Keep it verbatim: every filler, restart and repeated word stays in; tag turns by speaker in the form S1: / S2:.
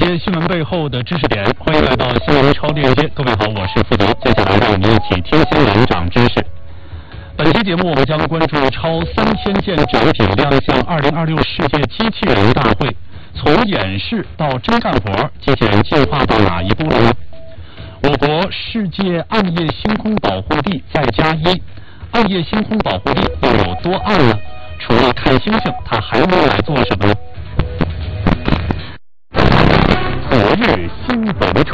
S1: 揭新闻背后的知识点，欢迎来到新闻超链接。各位好，我是付德，接下来让我们一起听新闻长知识。本期节目我们将关注超三千件展品亮相二零二六世界机器人大会，从演示到真干活，机器人进化到哪一步了呢？我国世界暗夜星空保护地再加一，暗夜星空保护地又有多暗呢？除了看星星，它还能来做什么呢？昨日新闻处。